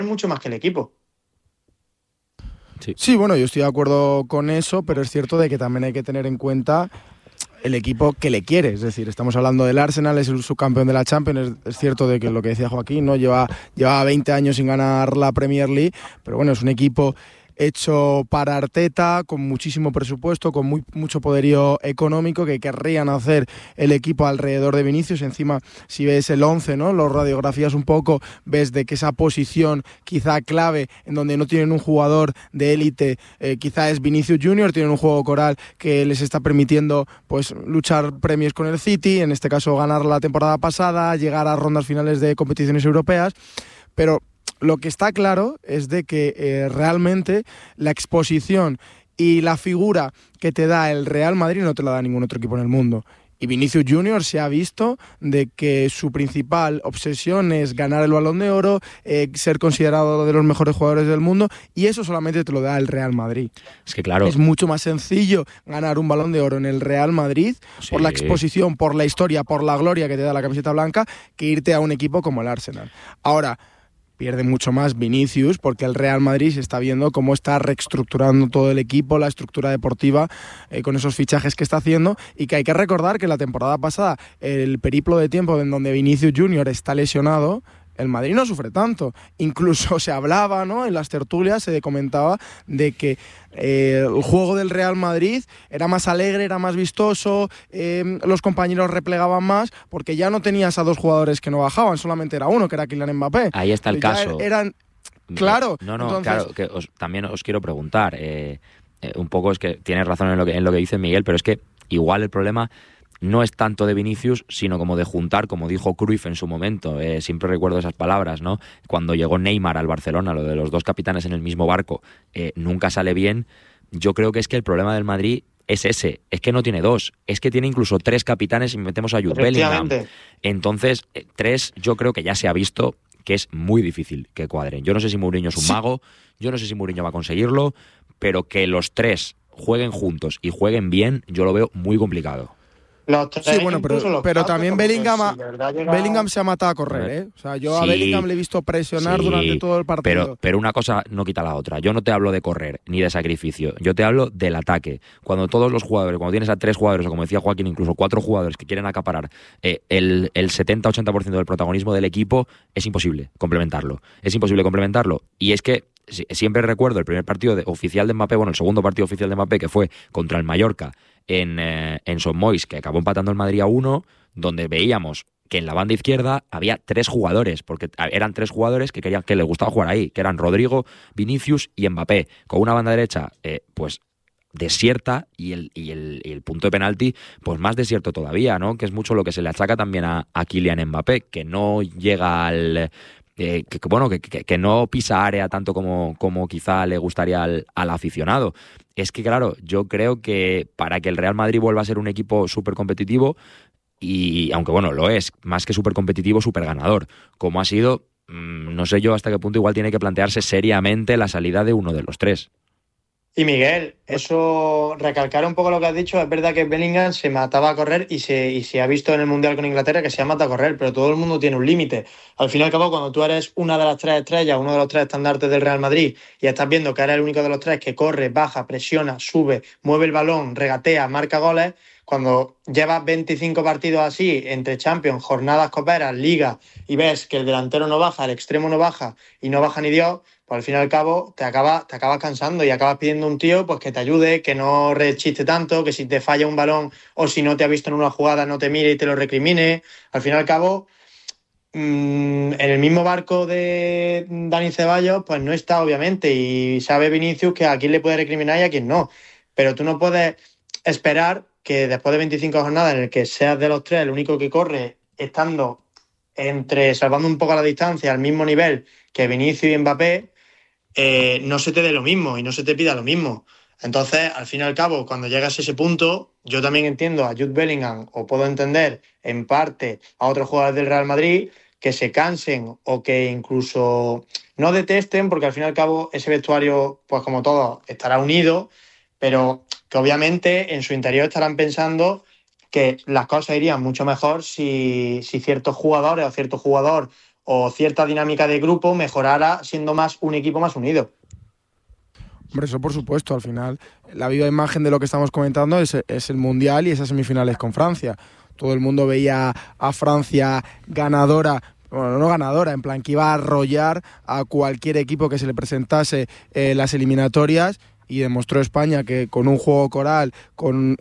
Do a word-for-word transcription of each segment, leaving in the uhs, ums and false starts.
mucho más que el equipo. Sí. sí, bueno, yo estoy de acuerdo con eso, pero es cierto de que también hay que tener en cuenta el equipo que le quiere. Es decir, estamos hablando del Arsenal, es el subcampeón de la Champions. Es, es cierto de que lo que decía Joaquín, ¿no? Lleva, lleva veinte años sin ganar la Premier League, pero bueno, es un equipo hecho para Arteta, con muchísimo presupuesto, con muy, mucho poderío económico, que querrían hacer el equipo alrededor de Vinicius. Encima, si ves el once, ¿no? Los radiografías un poco, ves de que esa posición quizá clave, en donde no tienen un jugador de élite, eh, quizá es Vinicius junior, tienen un juego coral que les está permitiendo pues luchar premios con el City, en este caso ganar la temporada pasada, llegar a rondas finales de competiciones europeas, pero lo que está claro es de que eh, realmente la exposición y la figura que te da el Real Madrid no te la da ningún otro equipo en el mundo. Y Vinicius junior se ha visto de que su principal obsesión es ganar el Balón de Oro, eh, ser considerado de los mejores jugadores del mundo, y eso solamente te lo da el Real Madrid. Es que claro, es mucho más sencillo ganar un Balón de Oro en el Real Madrid, sí, por la exposición, por la historia, por la gloria que te da la camiseta blanca, que irte a un equipo como el Arsenal. Ahora, pierde mucho más Vinicius porque el Real Madrid se está viendo cómo está reestructurando todo el equipo, la estructura deportiva, eh, con esos fichajes que está haciendo, y que hay que recordar que la temporada pasada, el periplo de tiempo en donde Vinicius junior está lesionado, el Madrid no sufre tanto. Incluso se hablaba, ¿no? En las tertulias se comentaba de que eh, el juego del Real Madrid era más alegre, era más vistoso, eh, los compañeros replegaban más, porque ya no tenías a dos jugadores que no bajaban, solamente era uno, que era Kylian Mbappé. Ahí está el ya caso. Eran, claro. No, no, entonces... claro, que os, también os quiero preguntar, eh, eh, un poco es que tienes razón en lo que, en lo que dice Miguel, pero es que igual el problema no es tanto de Vinicius, sino como de juntar, como dijo Cruyff en su momento, eh, siempre recuerdo esas palabras, ¿no? Cuando llegó Neymar al Barcelona, lo de los dos capitanes en el mismo barco, eh, nunca sale bien. Yo creo que es que el problema del Madrid es ese, es que no tiene dos, es que tiene incluso tres capitanes y metemos a Jude Bellingham. Entonces, eh, tres yo creo que ya se ha visto que es muy difícil que cuadren. Yo no sé si Mourinho es un sí. mago, yo no sé si Mourinho va a conseguirlo, pero que los tres jueguen juntos y jueguen bien, yo lo veo muy complicado. Sí, bueno, pero, pero también Bellingham, si llega... Bellingham se ha matado a correr, ¿eh? O sea, yo sí, a Bellingham le he visto presionar sí, durante todo el partido. Pero, pero una cosa no quita la otra. Yo no te hablo de correr ni de sacrificio. Yo te hablo del ataque. Cuando todos los jugadores, cuando tienes a tres jugadores, o como decía Joaquín, incluso cuatro jugadores que quieren acaparar eh, el, el setenta a ochenta por ciento del protagonismo del equipo, es imposible complementarlo. Es imposible complementarlo. Y es que siempre recuerdo el primer partido de, oficial de Mbappé, bueno, el segundo partido oficial de Mbappé, que fue contra el Mallorca en, eh, en Son Moix, que acabó empatando el Madrid a uno, donde veíamos que en la banda izquierda había tres jugadores, porque eran tres jugadores que querían, que les gustaba jugar ahí, que eran Rodrigo, Vinicius y Mbappé, con una banda derecha, eh, pues desierta, y el, y, el, y el punto de penalti pues más desierto todavía, ¿no? Que es mucho lo que se le achaca también a, a Kylian Mbappé, que no llega al... Eh, que, que bueno, que, que, que no pisa área tanto como, como quizá le gustaría al, al aficionado. Es que, claro, yo creo que para que el Real Madrid vuelva a ser un equipo súper competitivo, y aunque bueno, lo es, más que súper competitivo, súper ganador, como ha sido, mmm, no sé yo hasta qué punto igual tiene que plantearse seriamente la salida de uno de los tres. Y Miguel, eso, recalcar un poco lo que has dicho, es verdad que Bellingham se mataba a correr y se, y se ha visto en el Mundial con Inglaterra que se ha matado a correr, pero todo el mundo tiene un límite. Al fin y al cabo, cuando tú eres una de las tres estrellas, uno de los tres estandartes del Real Madrid, y estás viendo que eres el único de los tres que corre, baja, presiona, sube, mueve el balón, regatea, marca goles, cuando llevas veinticinco partidos así, entre Champions, jornadas coperas, Liga, y ves que el delantero no baja, el extremo no baja, y no baja ni Dios, pues al fin y al cabo te acabas, te acabas cansando y acabas pidiendo un tío pues que te ayude, que no rechiste tanto, que si te falla un balón o si no te ha visto en una jugada no te mire y te lo recrimine. Al fin y al cabo, mmm, en el mismo barco de Dani Ceballos, pues no está, obviamente, y sabe Vinicius que a quién le puede recriminar y a quién no. Pero tú no puedes esperar que después de veinticinco jornadas en el que seas de los tres el único que corre, estando entre, salvando un poco la distancia, al mismo nivel que Vinicius y Mbappé, Eh, no se te dé lo mismo y no se te pida lo mismo. Entonces, al fin y al cabo, cuando llegas a ese punto, yo también entiendo a Jude Bellingham, o puedo entender en parte a otros jugadores del Real Madrid, que se cansen o que incluso no detesten, porque al fin y al cabo ese vestuario, pues como todo, estará unido, pero que obviamente en su interior estarán pensando que las cosas irían mucho mejor si, si ciertos jugadores o cierto jugador o cierta dinámica de grupo mejorara siendo más un equipo más unido. Hombre, eso por supuesto, al final la viva imagen de lo que estamos comentando es, es el Mundial y esas semifinales con Francia. Todo el mundo veía a Francia ganadora, bueno, no ganadora, en plan que iba a arrollar a cualquier equipo que se le presentase eh, las eliminatorias, y demostró España que con un juego coral, con,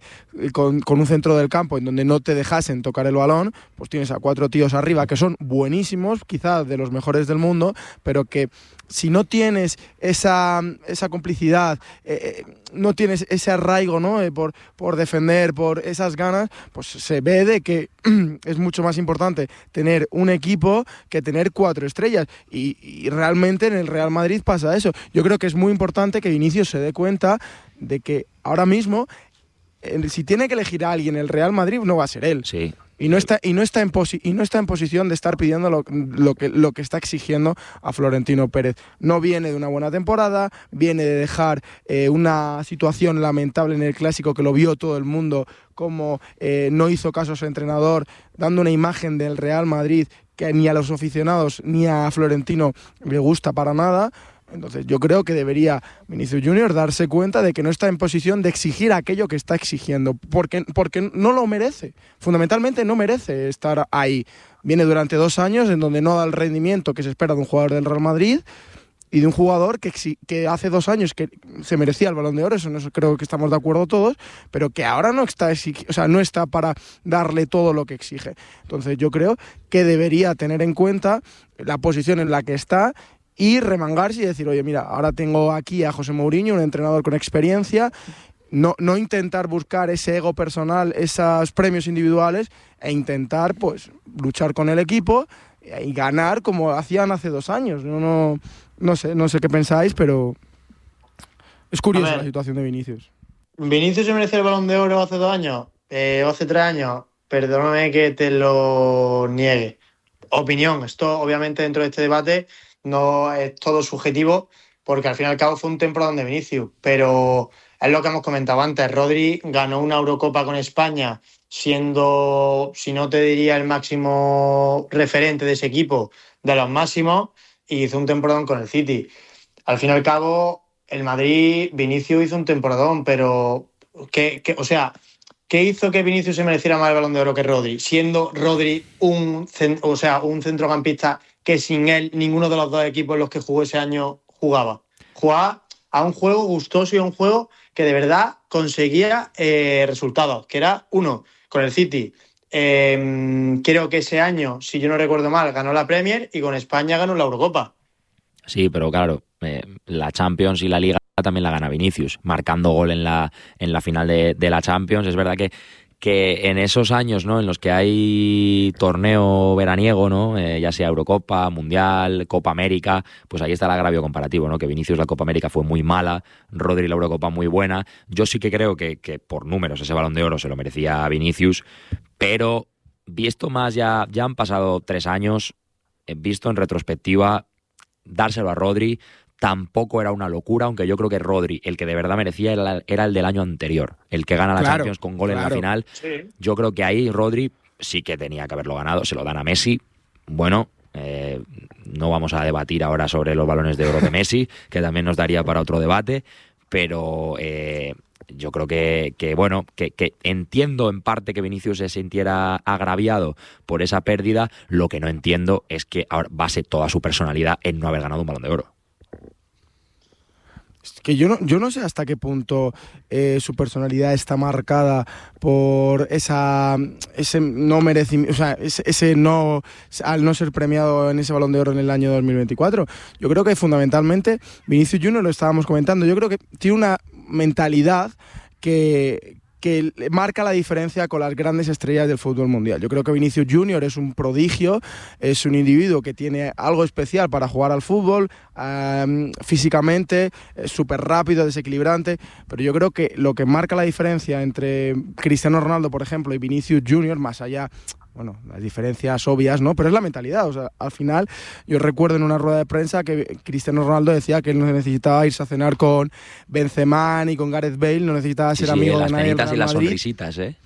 con, con un centro del campo en donde no te dejasen tocar el balón, pues tienes a cuatro tíos arriba que son buenísimos, quizás de los mejores del mundo, pero que si no tienes esa, esa complicidad, eh, no tienes ese arraigo, ¿no? Eh, por, por defender, por esas ganas, pues se ve de que es mucho más importante tener un equipo que tener cuatro estrellas. Y, y realmente en el Real Madrid pasa eso. Yo creo que es muy importante que Vinicius se dé cuenta de que ahora mismo, eh, si tiene que elegir a alguien el Real Madrid, no va a ser él. Sí. Y no está y no está en posi- y no está en posición de estar pidiendo lo, lo que lo que está exigiendo a Florentino Pérez. No viene de una buena temporada, viene de dejar eh, una situación lamentable en el Clásico que lo vio todo el mundo, como eh, no hizo caso a su entrenador, dando una imagen del Real Madrid que ni a los aficionados ni a Florentino le gusta para nada. Entonces yo creo que debería Vinicius Junior darse cuenta de que no está en posición de exigir aquello que está exigiendo, porque, porque no lo merece, fundamentalmente no merece estar ahí. Viene durante dos años en donde no da el rendimiento que se espera de un jugador del Real Madrid y de un jugador que, que hace dos años que se merecía el Balón de Oro, eso no, creo que estamos de acuerdo todos, pero que ahora no está, o sea, no está para darle todo lo que exige. Entonces yo creo que debería tener en cuenta la posición en la que está y remangarse y decir, oye, mira, ahora tengo aquí a José Mourinho, un entrenador con experiencia, no, no intentar buscar ese ego personal, esos premios individuales, e intentar pues luchar con el equipo y ganar como hacían hace dos años. No, no, no sé, no sé qué pensáis, pero es curiosa la situación de Vinicius. ¿Vinicius se merecía el Balón de Oro hace dos años? Eh, ¿O hace tres años? Perdóname que te lo niegue. Opinión, esto obviamente dentro de este debate no es todo subjetivo, porque al fin y al cabo fue un temporada de Vinicius, pero es lo que hemos comentado antes. Rodri ganó una Eurocopa con España siendo, si no te diría el máximo referente de ese equipo, de los máximos, y hizo un temporadón con el City. Al fin y al cabo, el Madrid, Vinicius hizo un temporadón, pero ¿qué, qué, o sea, ¿qué hizo que Vinicius se mereciera más el Balón de Oro que Rodri? Siendo Rodri un, o sea, un centrocampista que sin él ninguno de los dos equipos en los que jugó ese año jugaba. Jugaba a un juego gustoso y a un juego que de verdad conseguía eh, resultados, que era uno, con el City. Eh, creo que ese año, si yo no recuerdo mal, ganó la Premier y con España ganó la Eurocopa. Sí, pero claro, eh, la Champions y la Liga también la gana Vinicius, marcando gol en la, en la final de, de la Champions. Es verdad que que en esos años, ¿no?, en los que hay torneo veraniego, ¿no?, eh, ya sea Eurocopa, Mundial, Copa América, pues ahí está el agravio comparativo, ¿no?, que Vinicius la Copa América fue muy mala, Rodri la Eurocopa muy buena. Yo sí que creo que, que por números ese Balón de Oro se lo merecía Vinicius, pero visto más, ya, ya han pasado tres años, visto en retrospectiva, dárselo a Rodri tampoco era una locura, aunque yo creo que Rodri, el que de verdad merecía, era, era el del año anterior, el que gana la claro, Champions con gol claro. en la final. Sí. Yo creo que ahí Rodri sí que tenía que haberlo ganado, se lo dan a Messi. Bueno, eh, no vamos a debatir ahora sobre los balones de oro de Messi, que también nos daría para otro debate, pero eh, yo creo que, que bueno, que, que entiendo en parte que Vinicius se sintiera agraviado por esa pérdida. Lo que no entiendo es que ahora base toda su personalidad en no haber ganado un Balón de Oro. Que yo no, yo no sé hasta qué punto eh, su personalidad está marcada por esa ese no merecimiento, o sea, ese, ese no, al no ser premiado en ese Balón de Oro en el año dos mil veinticuatro. Yo creo que fundamentalmente Vinicius Junior, lo estábamos comentando, yo creo que tiene una mentalidad que que marca la diferencia con las grandes estrellas del fútbol mundial. Yo creo que Vinicius Junior es un prodigio, es un individuo que tiene algo especial para jugar al fútbol, um, físicamente, es súper rápido, desequilibrante, pero yo creo que lo que marca la diferencia entre Cristiano Ronaldo, por ejemplo, y Vinicius Junior, más allá, bueno, las diferencias obvias, ¿no?, pero es la mentalidad. O sea, al final, yo recuerdo en una rueda de prensa que Cristiano Ronaldo decía que él no necesitaba irse a cenar con Benzema ni con Gareth Bale, no necesitaba ser sí, amigo sí, de nadie. Las cenitas y las sonrisitas, ¿eh?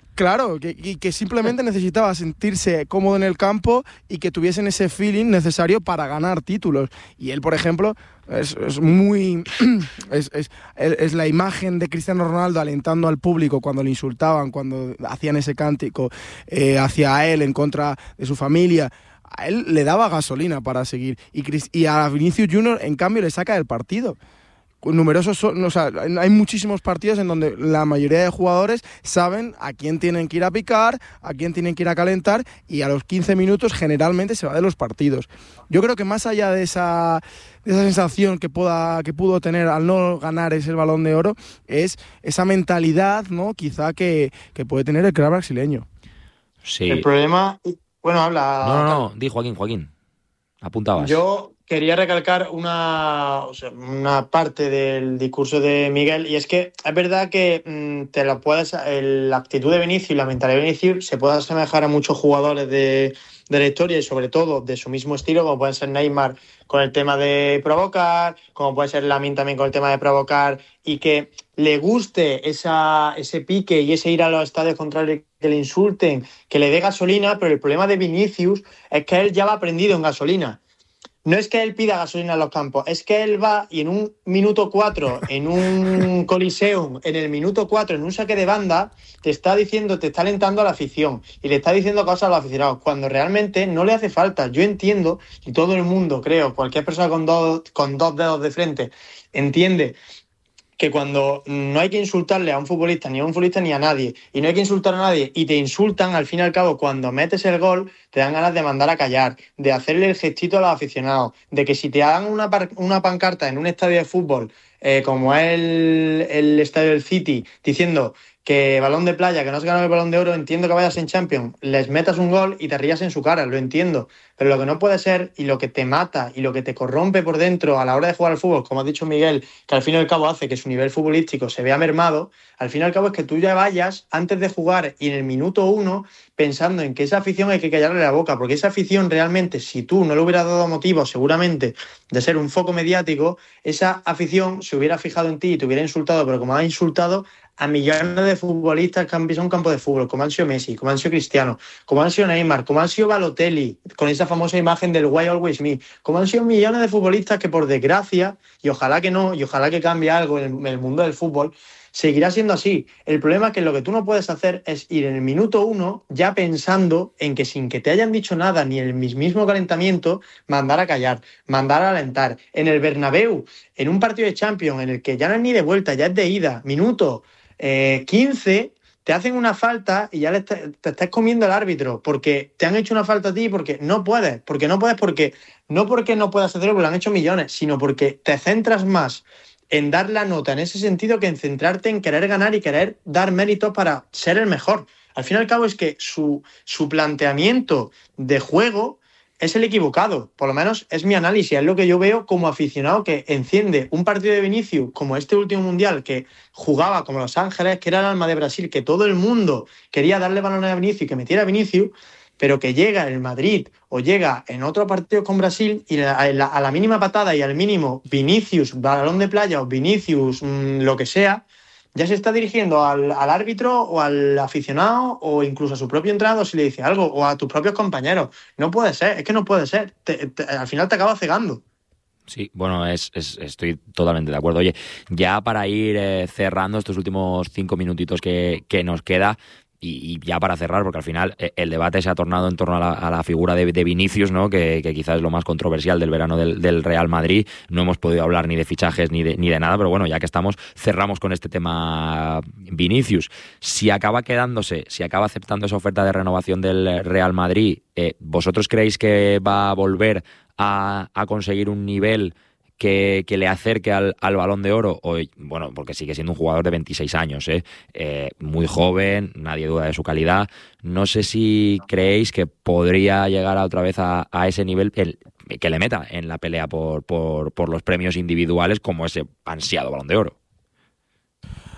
Claro, que, y que simplemente necesitaba sentirse cómodo en el campo y que tuviesen ese feeling necesario para ganar títulos. Y él, por ejemplo, es, es muy... es, es, es la imagen de Cristiano Ronaldo alentando al público cuando le insultaban, cuando hacían ese cántico eh, hacia él en contra de su familia. A él le daba gasolina para seguir. Y, Chris, y a Vinicius Junior, en cambio, le saca del partido. Numerosos son, o sea, hay muchísimos partidos en donde la mayoría de jugadores saben a quién tienen que ir a picar, a quién tienen que ir a calentar, y a los quince minutos generalmente se va de los partidos. Yo creo que más allá de esa, de esa sensación que pueda que pudo tener al no ganar ese Balón de Oro, es esa mentalidad, ¿no? Quizá que, que puede tener el crack brasileño. Sí. El problema... Bueno, habla... No, no, no, di Joaquín, Joaquín. Apuntabas. Yo quería recalcar una, o sea, una parte del discurso de Miguel, y es que es verdad que mmm, te la puedes, el, la actitud de Vinicius y la mentalidad de Vinicius se puede asemejar a muchos jugadores de, de la historia y sobre todo de su mismo estilo, como pueden ser Neymar con el tema de provocar, como puede ser Lamine también con el tema de provocar, y que le guste esa, ese pique y ese ir a los estadios contrarios, que le insulten, que le dé gasolina, pero el problema de Vinicius es que él ya va aprendido en gasolina. No es que él pida gasolina en los campos, es que él va y en un minuto cuatro, en un Coliseum, en el minuto cuatro, en un saque de banda, te está diciendo, te está alentando a la afición y le está diciendo cosas a los aficionados, cuando realmente no le hace falta. Yo entiendo, y todo el mundo, creo, cualquier persona con dos, con dos dedos de frente, entiende que cuando no hay que insultarle a un futbolista, ni a un futbolista, ni a nadie, y no hay que insultar a nadie, y te insultan, al fin y al cabo, cuando metes el gol, te dan ganas de mandar a callar, de hacerle el gestito a los aficionados, de que si te hagan una, par- una pancarta en un estadio de fútbol, eh, como es el, el estadio del City, diciendo que balón de playa, que no has ganado el Balón de Oro, entiendo que vayas en Champions, les metas un gol y te rías en su cara, lo entiendo, pero lo que no puede ser, y lo que te mata y lo que te corrompe por dentro a la hora de jugar al fútbol, como ha dicho Miguel, que al fin y al cabo hace que su nivel futbolístico se vea mermado, al fin y al cabo es que tú ya vayas antes de jugar y en el minuto uno pensando en que esa afición hay que callarle la boca, porque esa afición realmente, si tú no le hubieras dado motivos seguramente de ser un foco mediático, esa afición se hubiera fijado en ti y te hubiera insultado, pero como ha insultado a millones de futbolistas que han pisado un campo de fútbol, como han sido Messi, como han sido Cristiano, como han sido Neymar, como han sido Balotelli, con esa famosa imagen del Why Always Me, como han sido millones de futbolistas que por desgracia, y ojalá que no, y ojalá que cambie algo en el, en el mundo del fútbol, seguirá siendo así. El problema es que lo que tú no puedes hacer es ir en el minuto uno ya pensando en que sin que te hayan dicho nada ni el mismo calentamiento, mandar a callar, mandar a alentar. En el Bernabéu, en un partido de Champions en el que ya no es ni de vuelta, ya es de ida, minuto eh, quince, te hacen una falta y ya le te, te estás comiendo al árbitro porque te han hecho una falta a ti, porque no puedes, porque no puedes, porque no porque no puedas hacerlo, porque lo han hecho millones, sino porque te centras más en dar la nota en ese sentido que en centrarte en querer ganar y querer dar méritos para ser el mejor. Al fin y al cabo es que su, su planteamiento de juego es el equivocado, por lo menos es mi análisis, es lo que yo veo como aficionado que enciende un partido de Vinicius como este último mundial que jugaba como Los Ángeles, que era el alma de Brasil, que todo el mundo quería darle balones a Vinicius y que metiera a Vinicius, pero que llega en el Madrid o llega en otro partido con Brasil y a la, a la mínima patada y al mínimo Vinicius, balón de playa o Vinicius, mmm, lo que sea, ya se está dirigiendo al, al árbitro o al aficionado o incluso a su propio entrenador si le dice algo, o a tus propios compañeros. No puede ser, es que no puede ser. Te, te, al final te acaba cegando. Sí, bueno, es, es, estoy totalmente de acuerdo. Oye, ya para ir eh, cerrando estos últimos cinco minutitos que, que nos queda, y, y ya para cerrar, porque al final eh, el debate se ha tornado en torno a la, a la figura de, de Vinicius, ¿no? Que, que quizás es lo más controversial del verano del, del Real Madrid. No hemos podido hablar ni de fichajes ni de, ni de nada, pero bueno, ya que estamos, cerramos con este tema Vinicius. Si acaba quedándose, si acaba aceptando esa oferta de renovación del Real Madrid, eh, ¿vosotros creéis que va a volver a, a conseguir un nivel que, que le acerque al, al Balón de Oro? O, bueno, porque sigue siendo un jugador de veintiséis años, ¿eh? Eh, muy joven, nadie duda de su calidad. No sé si creéis que podría llegar a otra vez a, a ese nivel el, que le meta en la pelea por, por, por los premios individuales como ese ansiado Balón de Oro.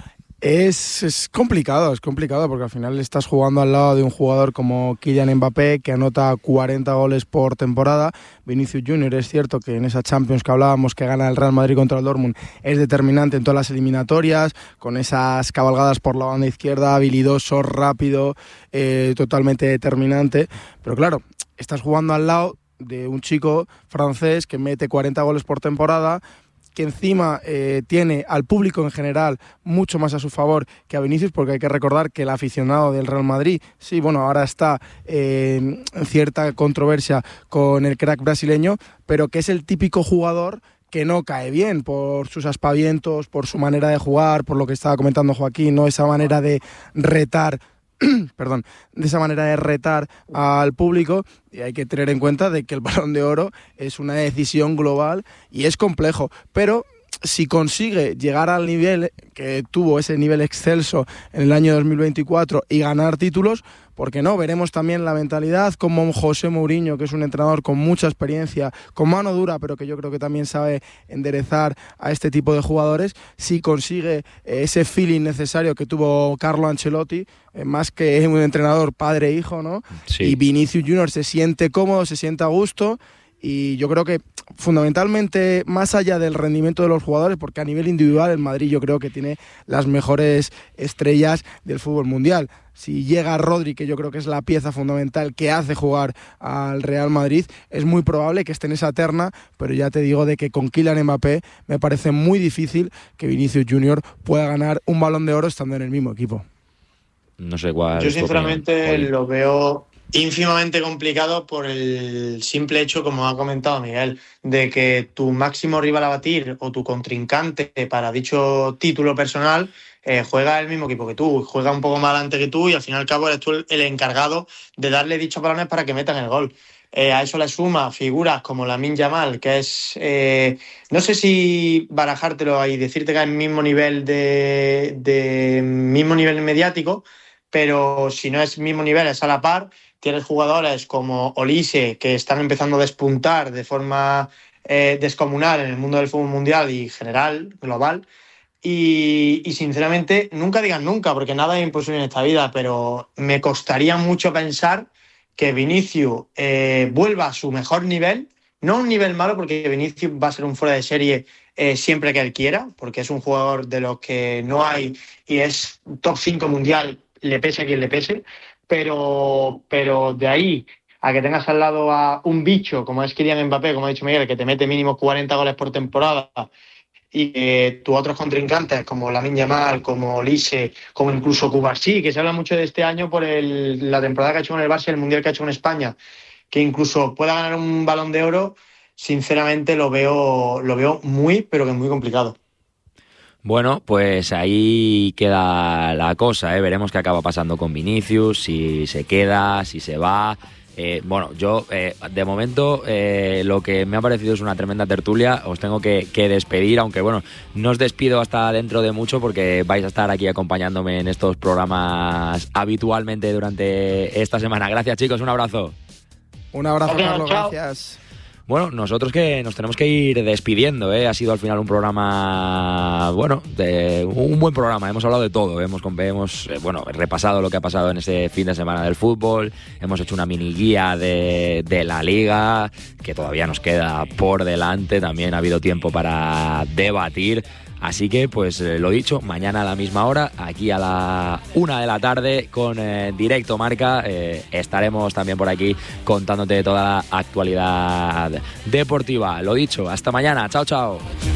Es, es complicado, es complicado porque al final estás jugando al lado de un jugador como Kylian Mbappé que anota cuarenta goles por temporada. Vinicius Junior, es cierto que en esa Champions que hablábamos que gana el Real Madrid contra el Dortmund es determinante en todas las eliminatorias, con esas cabalgadas por la banda izquierda, habilidoso, rápido, eh, totalmente determinante. Pero claro, estás jugando al lado de un chico francés que mete cuarenta goles por temporada, que encima eh, tiene al público en general mucho más a su favor que a Vinicius, porque hay que recordar que el aficionado del Real Madrid, sí, bueno, ahora está eh, en cierta controversia con el crack brasileño, pero que es el típico jugador que no cae bien por sus aspavientos, por su manera de jugar, por lo que estaba comentando Joaquín, ¿no? Esa manera de retar perdón, de esa manera de retar al público, y hay que tener en cuenta de que el Balón de Oro es una decisión global y es complejo, pero si consigue llegar al nivel que tuvo, ese nivel excelso en el año dos mil veinticuatro y ganar títulos, ¿por qué no? Veremos también la mentalidad, como José Mourinho, que es un entrenador con mucha experiencia, con mano dura, pero que yo creo que también sabe enderezar a este tipo de jugadores, si consigue ese feeling necesario que tuvo Carlo Ancelotti, eh, más que un entrenador padre-hijo, ¿no? Sí. Y Vinicius Junior se siente cómodo, se siente a gusto. Y yo creo que fundamentalmente, más allá del rendimiento de los jugadores, porque a nivel individual el Madrid yo creo que tiene las mejores estrellas del fútbol mundial. Si llega Rodri, que yo creo que es la pieza fundamental que hace jugar al Real Madrid, es muy probable que esté en esa terna, pero ya te digo de que con Kylian Mbappé me parece muy difícil que Vinicius Junior pueda ganar un Balón de Oro estando en el mismo equipo. No sé cuál. Yo sinceramente lo veo ínfimamente complicado por el simple hecho, como ha comentado Miguel, de que tu máximo rival a batir o tu contrincante para dicho título personal eh, juega el mismo equipo que tú, juega un poco más adelante que tú y al fin y al cabo eres tú el, el encargado de darle dichos balones para que metan el gol. Eh, a eso le suma figuras como Lamine Yamal, que es, eh, no sé si barajártelo y decirte que es el mismo nivel de, de mismo nivel mediático, pero si no es mismo nivel, es a la par. Tienes jugadores como Olise, que están empezando a despuntar de forma eh, descomunal en el mundo del fútbol mundial y general, global. Y, y sinceramente, nunca digan nunca, porque nada es imposible en esta vida, pero me costaría mucho pensar que Vinicius eh, vuelva a su mejor nivel, no un nivel malo, porque Vinicius va a ser un fuera de serie eh, siempre que él quiera, porque es un jugador de los que no hay y es top cinco mundial, le pese a quien le pese. Pero, pero de ahí a que tengas al lado a un bicho como es Kylian Mbappé, como ha dicho Miguel, que te mete mínimo cuarenta goles por temporada, y que tus otros contrincantes como Lamine Yamal, como Olise, como incluso Cubarsí, que se habla mucho de este año por el, la temporada que ha hecho con el Barça y el Mundial que ha hecho con España, que incluso pueda ganar un Balón de Oro, sinceramente lo veo, lo veo muy, pero que muy complicado. Bueno, pues ahí queda la cosa, ¿eh? Veremos qué acaba pasando con Vinicius, si se queda, si se va. Eh, bueno, yo eh, de momento eh, lo que me ha parecido es una tremenda tertulia. Os tengo que, que despedir, aunque bueno, no os despido hasta dentro de mucho porque vais a estar aquí acompañándome en estos programas habitualmente durante esta semana. Gracias, chicos, un abrazo. Un abrazo, okay, Carlos, chao. Gracias. Bueno, nosotros que nos tenemos que ir despidiendo, ¿eh? Ha sido al final un programa, bueno, de, un buen programa. Hemos hablado de todo, hemos, hemos eh, bueno, repasado lo que ha pasado en ese fin de semana del fútbol, hemos hecho una mini guía de, de la Liga, que todavía nos queda por delante, también ha habido tiempo para debatir. Así que, pues eh, lo dicho, mañana a la misma hora, aquí a la una de la tarde, con eh, Directo Marca, eh, estaremos también por aquí contándote toda la actualidad deportiva. Lo dicho, hasta mañana, chao, chao.